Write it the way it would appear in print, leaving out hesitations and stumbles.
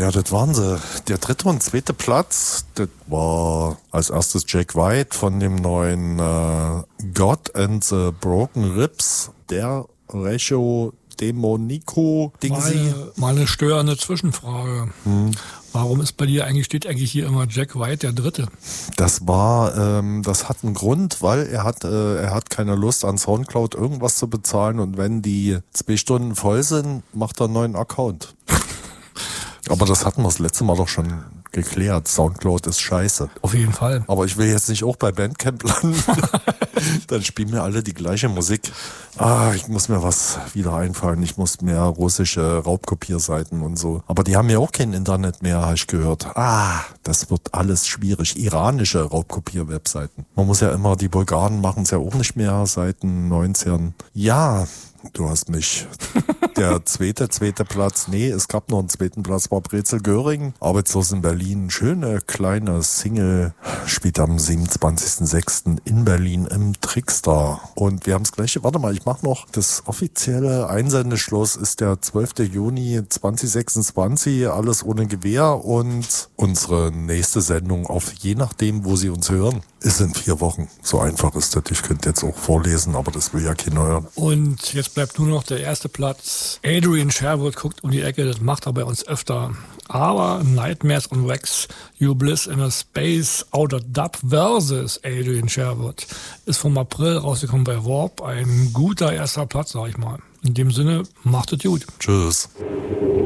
Ja, das waren sie. Der dritte und zweite Platz, das war als erstes Jack White von dem neuen God and the Broken Ribs, der Recho Demonico Dingsi. Mal eine störende Zwischenfrage. Warum steht eigentlich hier immer Jack White der Dritte? Das hat einen Grund, weil er hat keine Lust an Soundcloud irgendwas zu bezahlen und wenn die 2 Stunden voll sind, macht er einen neuen Account. Aber das hatten wir das letzte Mal doch schon geklärt. Soundcloud ist scheiße. Auf jeden Fall. Aber ich will jetzt nicht auch bei Bandcamp landen. Dann spielen mir alle die gleiche Musik. Ich muss mir was wieder einfallen. Ich muss mehr russische Raubkopierseiten und so. Aber die haben ja auch kein Internet mehr, habe ich gehört. Das wird alles schwierig. Iranische Raubkopier-Webseiten. Man muss ja immer, die Bulgaren machen es ja auch nicht mehr seit den 90ern. Ja, du hast mich. Der zweite Platz, es gab noch einen zweiten Platz, war Brezel Göring. Arbeitslos in Berlin. Schöne kleine Single. Spielt am 27.06. in Berlin im Trickstar. Und wir haben das gleiche. Warte mal, ich mache noch. Das offizielle Einsendeschluss ist der 12. Juni 2026. Alles ohne Gewehr. Und unsere nächste Sendung je nachdem, wo Sie uns hören, ist in 4 Wochen. So einfach ist das. Ich könnte jetzt auch vorlesen, aber das will ja keiner hören. Und jetzt bleibt nur noch der erste Platz. Adrian Sherwood guckt um die Ecke, das macht er bei uns öfter. Aber Nightmares on Wax, You Bliss in a Space Outer Dub versus Adrian Sherwood ist vom April rausgekommen bei Warp. Ein guter erster Platz, sag ich mal. In dem Sinne, macht es gut. Tschüss.